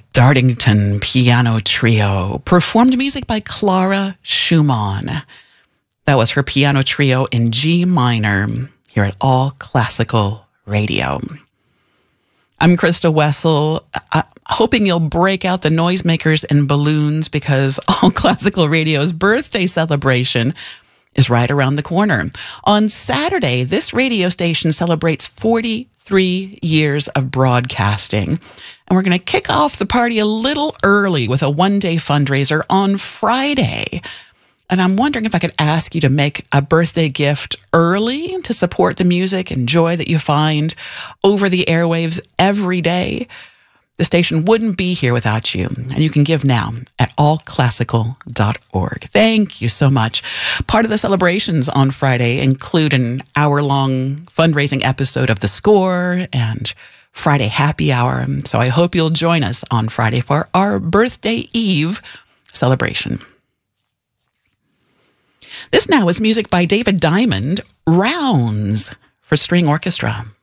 Dartington Piano Trio performed music by Clara Schumann. That was her piano trio in G minor here at All Classical Radio. I'm Krista Wessel, hoping you'll break out the noisemakers and balloons because All Classical Radio's birthday celebration is right around the corner. On Saturday, this radio station celebrates 43 years of broadcasting. And we're going to kick off the party a little early with a one-day fundraiser on Friday. And I'm wondering if I could ask you to make a birthday gift early to support the music and joy that you find over the airwaves every day. The station wouldn't be here without you. And you can give now at allclassical.org. Thank you so much. Part of the celebrations on Friday include an hour-long fundraising episode of The Score and Friday Happy Hour. So I hope you'll join us on Friday for our Birthday Eve celebration. This now is music by David Diamond, Rounds for String Orchestra.